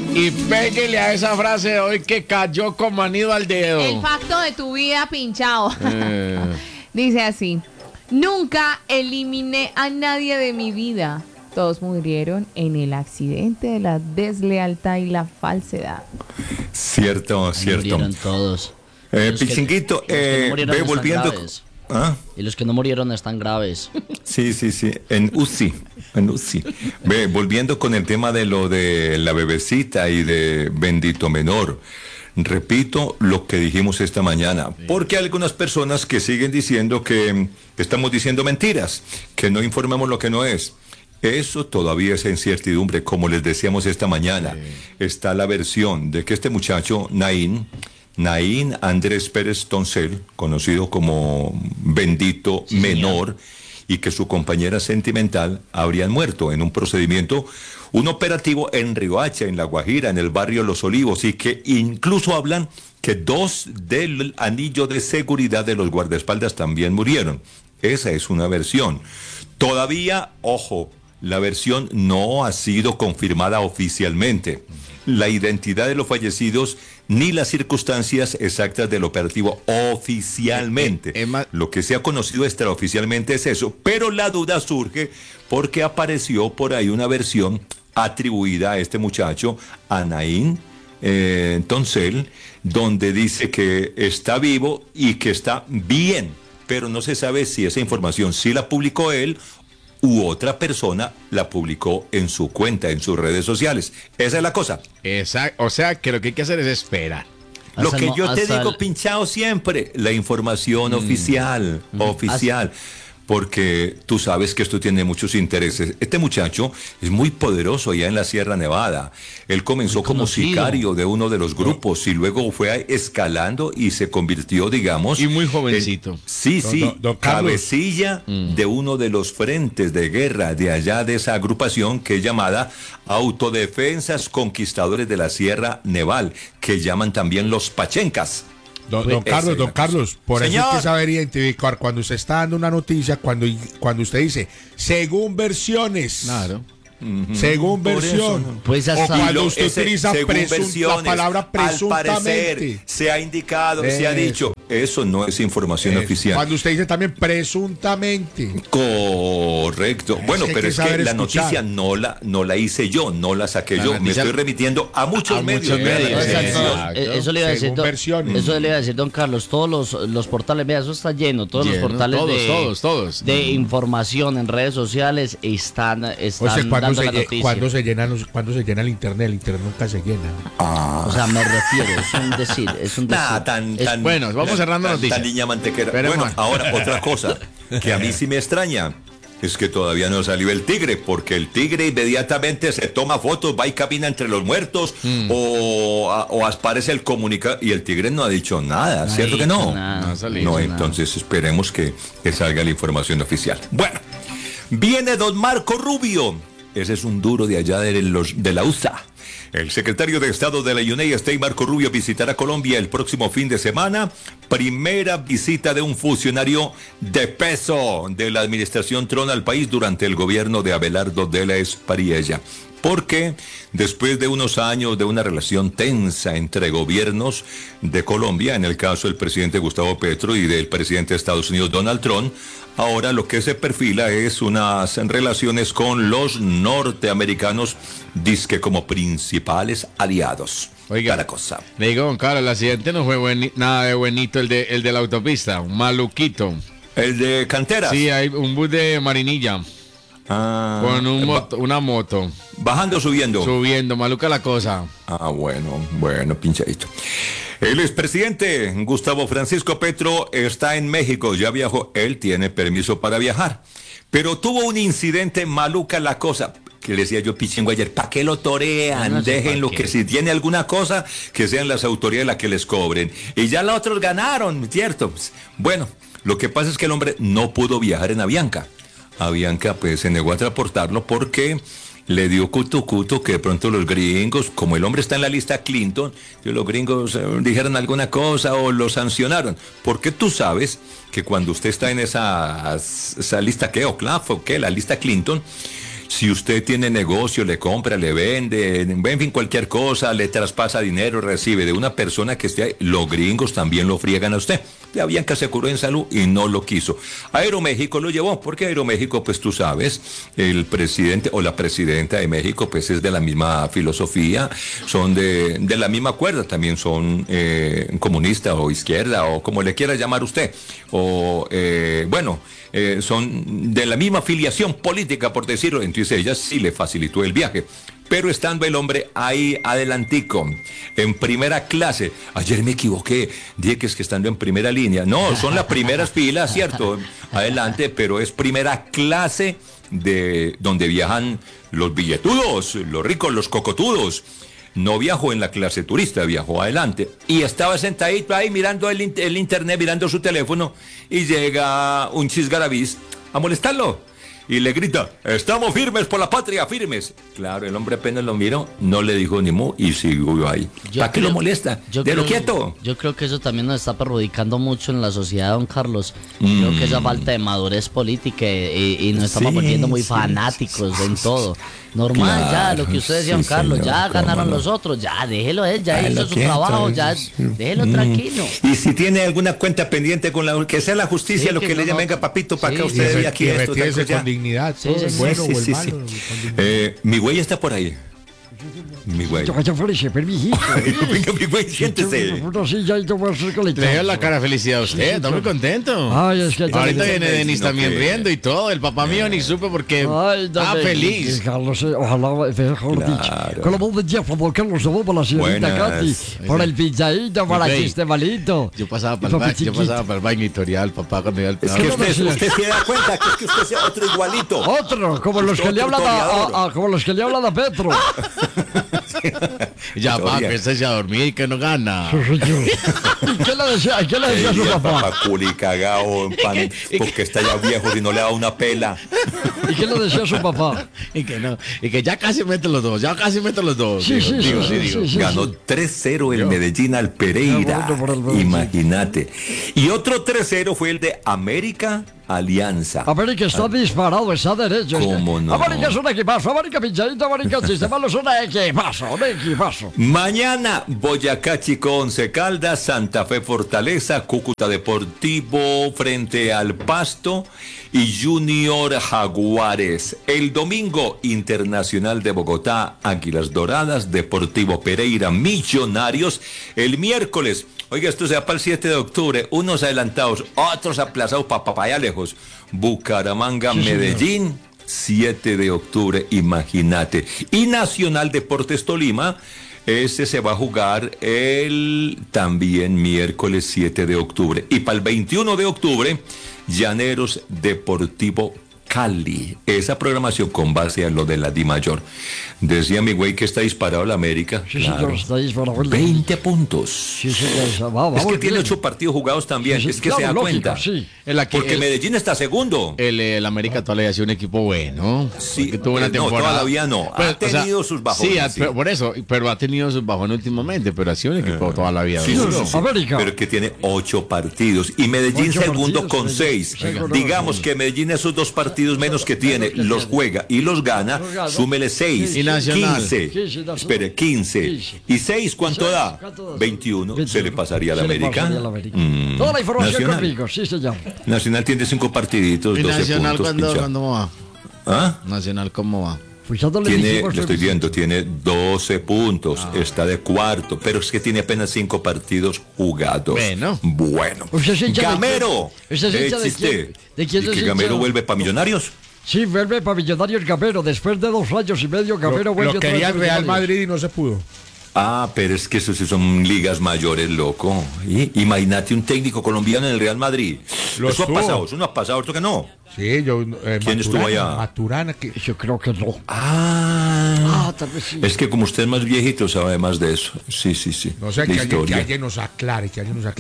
Y péguele a esa frase de hoy que cayó como anillo al dedo. El facto de tu vida pinchado. Dice así: nunca eliminé a nadie de mi vida. Todos murieron en el accidente de la deslealtad y la falsedad. Cierto. Murieron todos. Pichinguito, ve volviendo. ¿Ah? Y los que no murieron están graves. Sí, en UCI. Ve, volviendo con el tema de lo de la bebecita y de Bendito Menor. Repito lo que dijimos esta mañana, porque hay algunas personas que siguen diciendo que estamos diciendo mentiras, que no informamos lo que no es. Eso todavía es incertidumbre, como les decíamos esta mañana. Está la versión de que este muchacho, Naín Andrés Pérez Toncel, conocido como Bendito Menor, y que su compañera sentimental habrían muerto en un procedimiento, un operativo en Riohacha, en La Guajira, en el barrio Los Olivos, y que incluso hablan que 2 del anillo de seguridad de los guardaespaldas también murieron. Esa es una versión. Todavía, ojo, la versión no ha sido confirmada oficialmente. La identidad de los fallecidos ni las circunstancias exactas del operativo oficialmente. Lo que se ha conocido extraoficialmente es eso, pero la duda surge porque apareció por ahí una versión atribuida a este muchacho, a Naín Toncel, donde dice que está vivo y que está bien, pero no se sabe si esa información sí la publicó él u otra persona la publicó en su cuenta, en sus redes sociales. Esa es la cosa. O sea, que lo que hay que hacer es esperar. Lo que yo te digo, pinchado siempre, la información oficial. Porque tú sabes que esto tiene muchos intereses. Este muchacho es muy poderoso allá en la Sierra Nevada. Él comenzó como sicario de uno de los grupos y luego fue escalando y se convirtió, digamos... Y muy jovencito. Don cabecilla de uno de los frentes de guerra de allá de esa agrupación que es llamada Autodefensas Conquistadores de la Sierra Neval, que llaman también los Pachencas. Don Carlos, por eso hay que saber identificar cuando usted está dando una noticia, cuando usted dice, según versiones. Claro. Según versión. Pues o cuando usted utiliza la palabra presuntamente. Al parecer, se ha indicado, se ha dicho. Eso no es información oficial. Cuando usted dice también presuntamente. Correcto. Bueno, pero es que la noticia no la hice yo, no la saqué yo. Me estoy remitiendo a muchos medios. Eso le iba a decir, don Carlos. Todos los portales, vea, eso está lleno. Todos los portales todos. de información en redes sociales están dando la noticia. Cuando se llena el internet nunca se llena. O sea, me refiero, es un decir. Bueno, vamos cerrando noticias. Tan niña mantequera. Pero bueno, ahora otra cosa que a mí sí me extraña es que todavía no salió el tigre, porque el tigre inmediatamente se toma fotos, va y camina entre los muertos o aparece el comunicado y el tigre no ha dicho nada, ¿cierto que no? No, entonces esperemos que salga la información oficial. Bueno, viene don Marco Rubio. Ese es un duro de allá de la USA. El secretario de Estado de la United States, Marco Rubio, visitará Colombia el próximo fin de semana. Primera visita de un funcionario de peso de la administración Trump al país durante el gobierno de Abelardo de la Espriella. Porque después de unos años de una relación tensa entre gobiernos de Colombia, en el caso del presidente Gustavo Petro y del presidente de Estados Unidos, Donald Trump, ahora lo que se perfila es unas relaciones con los norteamericanos, dizque como principales aliados. Oiga, la cosa. Le digo, don Carlos, el accidente no fue nada de buenito, el de la autopista, un maluquito. ¿El de Canteras? Sí, hay un bus de Marinilla. Con una moto. ¿Bajando o subiendo? Subiendo, maluca la cosa. Bueno, pinchadito. El expresidente Gustavo Francisco Petro está en México, ya viajó, él tiene permiso para viajar, pero tuvo un incidente, maluca la cosa, que le decía yo Pichingo ayer, ¿para qué lo torean? No déjenlo, que si tiene alguna cosa, que sean las autoridades las que les cobren, y ya los otros ganaron, ¿cierto? Bueno, lo que pasa es que el hombre no pudo viajar en Avianca. Avianca pues se negó a transportarlo porque le dio cuto que de pronto los gringos, como el hombre está en la lista Clinton, que los gringos dijeron alguna cosa o lo sancionaron. Porque tú sabes que cuando usted está en esa lista, ¿qué? ¿O CLAF o qué? La lista Clinton, Si usted tiene negocio, le compra, le vende, en fin, cualquier cosa, le traspasa dinero, recibe de una persona que esté ahí, los gringos también lo friegan a usted. Ya Avianca se curó en salud y no lo quiso. Aeroméxico lo llevó, porque Aeroméxico, pues tú sabes, el presidente o la presidenta de México, pues es de la misma filosofía, son de la misma cuerda, también son comunista o izquierda o como le quiera llamar usted, o son de la misma filiación política, por decirlo. Entonces ella sí le facilitó el viaje. Pero estando el hombre ahí adelantico, en primera clase. Ayer me equivoqué, dije que es que estando en primera línea. No, son las primeras filas, cierto, adelante, pero es primera clase de donde viajan los billetudos, los ricos, los cocotudos. No viajó en la clase turista, viajó adelante. Y estaba sentadito ahí mirando el internet, mirando su teléfono, y llega un chisgarabiz a molestarlo. Y le grita, estamos firmes por la patria, firmes. Claro, el hombre apenas lo miró, no le dijo ni mu y siguió ahí. ¿Para qué lo molesta? Déjalo quieto. Yo creo que eso también nos está perjudicando mucho en la sociedad, don Carlos. Creo que esa falta de madurez política y nos estamos volviendo muy fanáticos en todo. Normal, claro, ya, lo que usted decía, don Carlos, señor, ya ganaron los otros, ya, déjelo él, ya hizo su trabajo, ya, déjelo tranquilo. Y si tiene alguna cuenta pendiente con que sea la justicia, sí, lo que le llamen, venga, papito, para que usted vea aquí esto. Con dignidad, bueno o el malo. Mi güey está por ahí. Mi güey. Venga, mi güey, siéntese. Le dio la cara de felicidad a usted, está muy contento. Ay, es que ahorita viene Denis también riendo y todo. El papá mío ni supe porque estaba feliz. Carlos, ojalá, mejor dicho. Con la voz de Jeff, don Carlos, se va para la señorita Katy, para el pizzadito, para el chistemalito. Yo pasaba para el baño editorial, papá, cuando iba al trabajo. Es que usted se da cuenta que es que usted sea otro igualito. Otro, como los que le hablan a Petro. Ya, papá, que se a dormir y que no gana. ¿Y qué le decía a su papá? Papá culicagao, porque está ya viejo y no le da una pela. ¿Y qué le decía a su papá? Y que ya casi mete los dos, Sí, Ganó 3-0 el Medellín al Pereira. Imagínate. Y otro 3-0 fue el de América Alianza. América está disparado, está derecho. ¿Cómo no? América es un equipazo, América pinchadito, América sistema, es un equipazo. Mañana Boyacá Chico, Once Caldas, Santa Fe Fortaleza, Cúcuta Deportivo frente al Pasto y Junior Jaguares. El domingo Internacional de Bogotá, Águilas Doradas, Deportivo Pereira, Millonarios. El miércoles, oiga, esto se va para el 7 de octubre, unos adelantados, otros aplazados para allá lejos. Bucaramanga, sí, Medellín, 7 de octubre, imagínate. Y Nacional Deportes Tolima, ese se va a jugar el también miércoles 7 de octubre. Y para el 21 de octubre, Llaneros Deportivo Cali. Esa programación con base a lo de la DIMAYOR. Decía mi güey que está disparado la América. Sí, claro. Señor, está disparado. 20 puntos. Sí, señor. Es que tiene 8 partidos jugados también. Sí, es que claro, se da lógico, cuenta. Sí. Porque Medellín está segundo. El América todavía ha sido un equipo bueno. Sí, tuvo una temporada. No, todavía no. Pero, ha tenido sus bajones. Sí, por eso. Pero ha tenido sus bajones últimamente. Pero ha sido un equipo toda la vida. Sí, América. Pero que tiene 8 partidos. Y Medellín segundo con 6. Digamos que Medellín esos 2 partidos menos que tiene, los juega y los gana. Súmele 6. Y Nacional. 15. Espere, 15. ¿Y 6 cuánto da? 21. Se le pasaría a la América. Toda la información conmigo, sí, señor. Nacional tiene 5 partiditos, ¿Y 12 Nacional puntos. ¿cuándo va? ¿Ah? Nacional, ¿cómo va? Lo estoy viendo, tiene 12 puntos, está de cuarto, pero es que tiene apenas 5 partidos jugados. Bueno. Gamero. ¿De quién es Gamero vuelve para Millonarios? Sí, vuelve para Millonarios Gamero. Después de 2 años y medio, Gamero vuelve. Lo quería el Real Madrid y no se pudo. Ah, pero es que eso sí son ligas mayores, loco. Imagínate un técnico colombiano en el Real Madrid. Eso ha pasado, ¿esto que no? Sí, yo... ¿Quién estuvo allá? Maturana. Yo creo que no. Tal vez sí. Es que como usted es más viejito, sabe más de eso. Sí. No sé, que alguien nos aclare,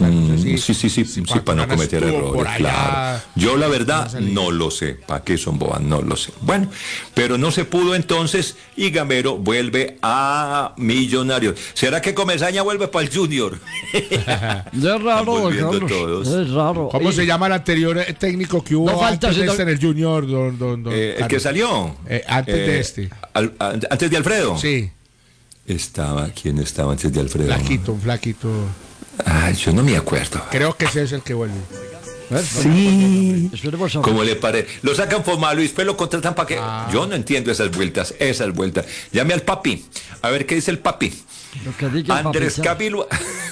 Sí, para no cometer errores, claro. Yo la verdad no lo sé. ¿Para qué son bobas? No lo sé. Bueno, pero no se pudo entonces y Gamero vuelve a Millonarios. ¿Será que Comesaña vuelve para el Junior? Es raro, Carlos. Es raro. ¿Cómo se llama el anterior técnico que hubo? No falta, sino este en el Junior, don el que Carlos? salió. Antes de este. Antes de Alfredo. Sí, ¿Quién estaba antes de Alfredo? un flaquito. Ay, yo no me acuerdo. Creo que ese es el que vuelve. Sí. Esperemos a ver. ¿Cómo le parece? Lo sacan formado y después lo contratan para qué. Yo no entiendo esas vueltas. Llame al papi. A ver qué dice el papi. Lo que diga el Andrés papi, Camilo.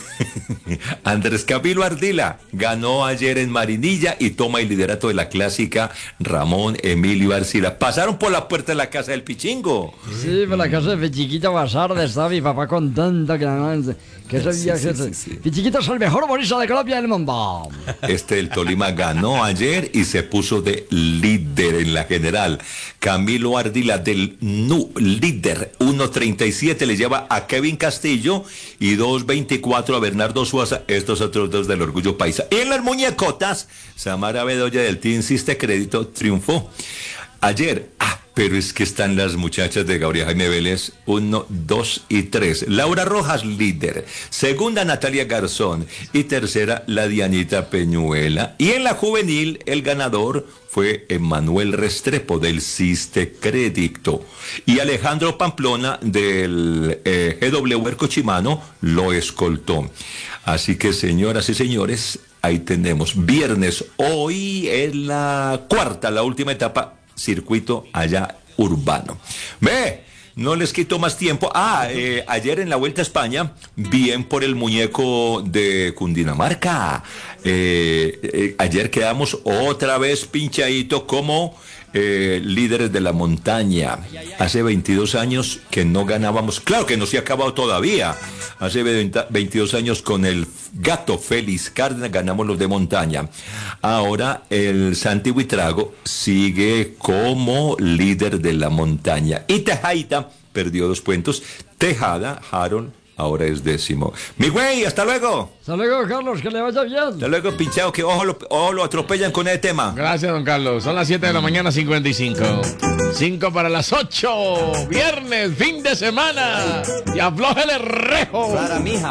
Andrés Camilo Ardila ganó ayer en Marinilla y toma el liderato de la clásica Ramón Emilio Arcila. Pasaron por la puerta de la casa del Pichingo. Sí, por la casa de Pichiquito Basarde está mi papá contento que ese viaje. Pichiquito es el mejor humorista de Colombia del mundo. El Tolima ganó ayer y se puso de líder en la general. Camilo Ardila del NU, líder, 1.37 le lleva a Kevin Castillo y 2.24 a Bernardo Suaza, estos otros dos del Orgullo Paisa. Y en las muñecotas, Samara Bedoya del Team Insiste Crédito triunfó ayer. Pero es que están las muchachas de Gabriel Jaime Vélez, 1, 2 y 3. Laura Rojas, líder. Segunda, Natalia Garzón. Y tercera, la Dianita Peñuela. Y en la juvenil, el ganador fue Emanuel Restrepo del Siste Crédito. Y Alejandro Pamplona del GW Cochimano lo escoltó. Así que, señoras y señores, ahí tenemos. Viernes, hoy es la última etapa. Circuito allá urbano. No les quito más tiempo. Ayer en la Vuelta a España, bien por el muñeco de Cundinamarca. Ayer quedamos otra vez pinchadito como líderes de la montaña. Hace 22 años que no ganábamos. Claro que no se ha acabado todavía. Hace 22 años con el Gato Félix Cárdenas ganamos los de montaña. Ahora el Santi Buitrago sigue como líder de la montaña. Y Tejaita perdió 2 puntos. Tejada, Harold, ahora es 10º. Mi güey, hasta luego. Hasta luego, Carlos, que le vaya bien. Hasta luego, pinchado, que ojo lo atropellan con ese tema. Gracias, don Carlos. Son las 7 de la mañana, 55. 5 para las 8. Viernes, fin de semana. Y aflójele rejo. Para mija.